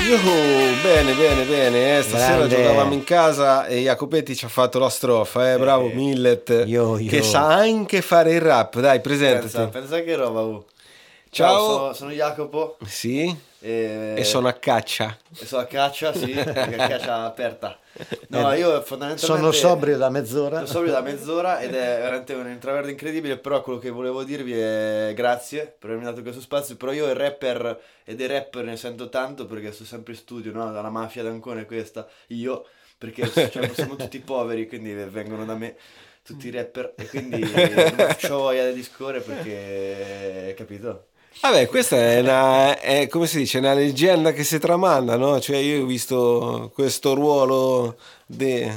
Bene, bene, bene. Stasera Grande. giocavamo in casa e Jacopetti ci ha fatto la strofa, bravo Millet, Io. che sa anche fare il rap. Dai, presentati. Pensa che roba. Ciao. Sono Jacopo Sì, e, e sono a caccia. e sono a caccia, sì, perché caccia aperta. No, io fondamentalmente Sono sobrio da mezz'ora. sono sobrio da mezz'ora ed è veramente un intraverso incredibile, però quello che volevo dirvi è grazie per avermi dato questo spazio, però io il rapper e dei rapper ne sento tanto perché sto sempre in studio, no? Dalla mafia d'Ancona questa, io, perché cioè, siamo tutti poveri, quindi vengono da me tutti i rapper e quindi non ho voglia di discorrere perché, capito? Vabbè, questa è come si dice, una leggenda che si tramanda, no? Cioè io ho visto questo ruolo di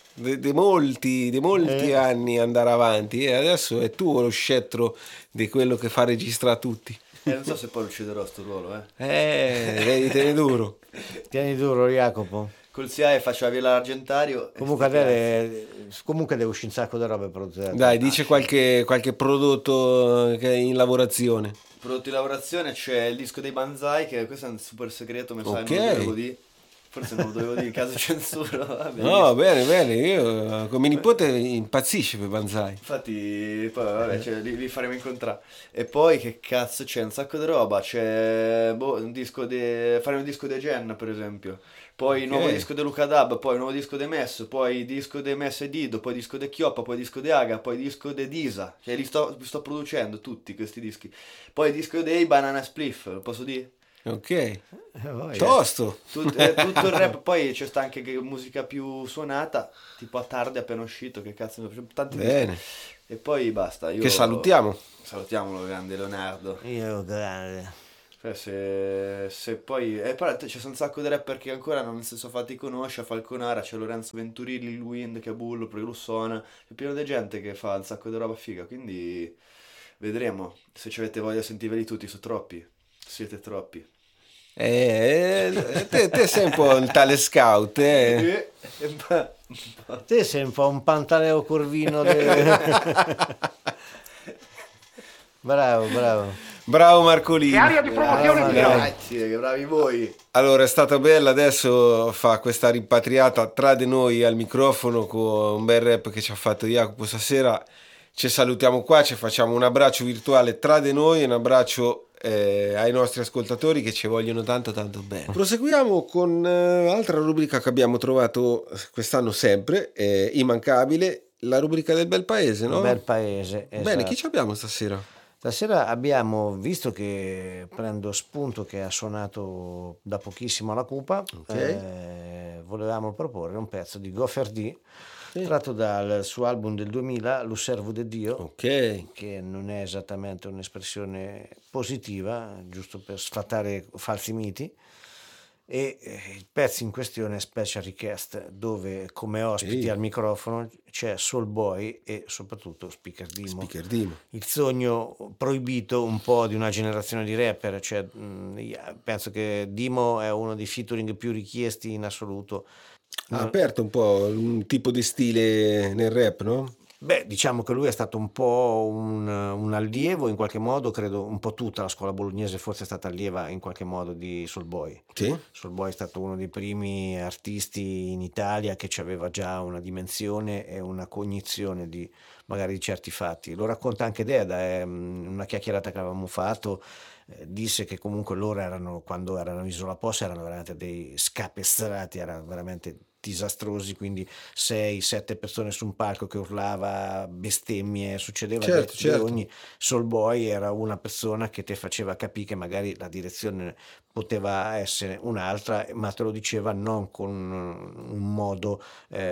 molti anni andare avanti e adesso è tuo lo scettro di quello che fa registrare tutti. Non so se poi ucciderò sto ruolo, Devi tenere duro. Tieni duro, Jacopo. Col SIAE faccio la Villa Argentario. Comunque deve uscire un sacco di robe produtte. Dai, dice qualche prodotto che è in lavorazione. Prodotto di lavorazione c'è il disco dei Banzai, che questo è un super segreto, mi sa, Ok. non lo dovevo dire. Forse non lo dovevo dire in caso censura. Vabbè, No, bene, io con mio nipote impazzisce per Banzai. Infatti, poi vabbè, cioè, li faremo incontrare. E poi che cazzo c'è? Un sacco di roba. C'è un disco fare un disco di Gen, per esempio. Poi il nuovo Ok. disco di Luca Dab, poi il nuovo disco di Messo, poi disco di Messo e Dido, poi disco di Chioppa, poi disco di Aga, poi disco di Disa. Cioè li sto producendo tutti questi dischi. Poi disco dei Banana Spliff, lo posso dire? Ok, Vai. tosto. Tutto il rap, poi c'è sta anche musica più suonata, tipo a tardi appena uscito, che cazzo, c'è tanti Bene. dischi. E poi basta, io... Che salutiamo. Salutiamolo, grande Leonardo. Io grande. Se poi... però c'è un sacco di rapper che ancora non si sono fatti conoscere, Falconara, c'è Lorenzo Venturi, Lil Wind che è bullo, perché lo suona, è pieno di gente che fa un sacco di roba figa, quindi vedremo se ci avete voglia di sentirveli tutti, sono troppi, siete troppi. Te sei un po' il tale scout, eh? Te sei un po' un pantaleo corvino. Bravo. Bravo Marcolino. Aria di promozione di Grazie, che bravi voi. Allora, è stata bella, adesso fa questa rimpatriata tra di noi al microfono con un bel rap che ci ha fatto Jacopo stasera. Ci salutiamo qua, ci facciamo un abbraccio virtuale tra di noi, un abbraccio ai nostri ascoltatori che ci vogliono tanto bene. Proseguiamo con altra rubrica che abbiamo trovato quest'anno sempre, immancabile, la rubrica del bel paese, no? Bel paese. Bene, Esatto. chi ci abbiamo stasera? Stasera abbiamo visto che prendo spunto che ha suonato da pochissimo alla Cupa, volevamo proporre un pezzo di Gopher D tratto dal suo album del 2000, Lo servo de Dio, Ok. che non è esattamente un'espressione positiva, giusto per sfatare falsi miti. E il pezzo in questione è Special Request, dove come ospiti al microfono c'è Soulboy e soprattutto Speaker Dimo. Speaker Dimo. Il sogno proibito un po' di una generazione di rapper, cioè, penso che Dimo è uno dei featuring più richiesti in assoluto. Ha aperto un po' un tipo di stile nel rap, no? Beh, diciamo che lui è stato un po' un allievo in qualche modo, credo un po' tutta la scuola bolognese forse è stata allieva in qualche modo di Soulboy. Sì. Soulboy è stato uno dei primi artisti in Italia che aveva già una dimensione e una cognizione di magari di certi fatti. Lo racconta anche Deda, è una chiacchierata che avevamo fatto, disse che comunque loro erano, quando erano in Isola Posse, erano veramente dei scapestrati, erano veramente disastrosi, quindi 6-7 persone su un palco che urlava bestemmie, succedeva Certo. ogni Soulboy era una persona che ti faceva capire che magari la direzione poteva essere un'altra, ma te lo diceva non con un modo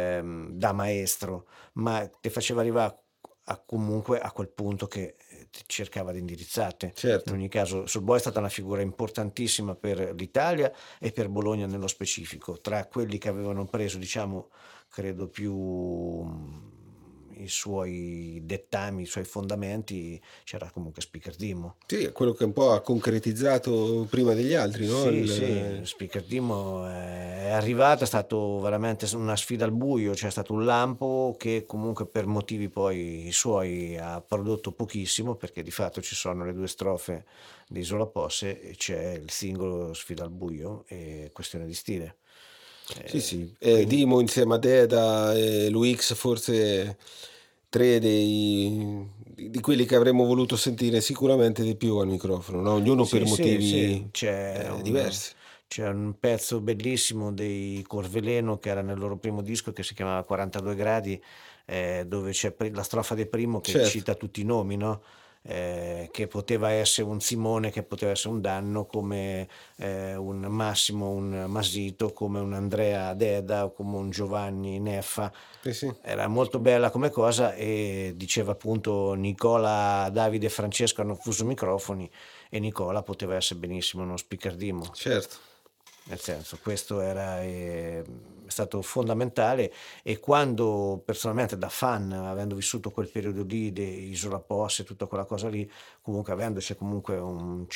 da maestro, ma ti faceva arrivare comunque a quel punto che cercava di indirizzarti. Certo. In ogni caso Soulboy è stata una figura importantissima per l'Italia e per Bologna nello specifico, tra quelli che avevano preso, diciamo, credo più i suoi dettami, i suoi fondamenti, c'era comunque Speaker Dimo. Sì, è quello che un po' ha concretizzato prima degli altri, no? Sì, Speaker Dimo è arrivato, è stato veramente una sfida al buio, c'è stato un lampo che comunque per motivi poi suoi ha prodotto pochissimo, perché di fatto ci sono le 2 strofe di Isola Posse e c'è il singolo Sfida al buio, e questione di stile. Sì. Quindi- Dimo insieme a Deda e Luix, forse 3 di quelli che avremmo voluto sentire sicuramente di più al microfono, no? Ognuno per motivi diversi. C'è un pezzo bellissimo dei Corveleno che era nel loro primo disco, che si chiamava 42 gradi, dove c'è la strofa del primo che Certo. cita tutti i nomi, no? Che poteva essere un Simone, che poteva essere un Danno, come un Massimo, un Masito, come un Andrea Deda o come un Giovanni Neffa. Sì. Era molto bella come cosa, e diceva appunto Nicola, Davide e Francesco hanno fuso microfoni, e Nicola poteva essere benissimo uno Speaker Dimo. Certo. Nel senso, questo è stato fondamentale, e quando personalmente da fan, avendo vissuto quel periodo lì di Isola Posse e tutta quella cosa lì, comunque avendoci comunque una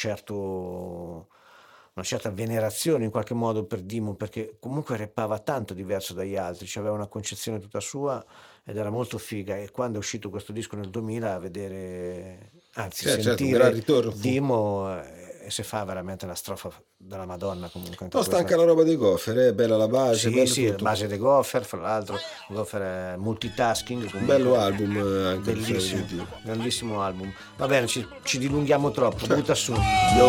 certa venerazione in qualche modo per Dimo, perché comunque rappava tanto diverso dagli altri, aveva una concezione tutta sua ed era molto figa, e quando è uscito questo disco nel 2000, a vedere, anzi Certo, un gran sentire ritorno fu. Dimo, e si fa veramente la strofa della Madonna comunque. Anche No, sta questa. anche la roba dei Goffer, è bella la base, bello Sì, la tutto. base dei Goffer, fra l'altro, Goffer è multitasking. Un bello album anche Bellissimo, grandissimo album. Va bene, ci dilunghiamo troppo, butta su.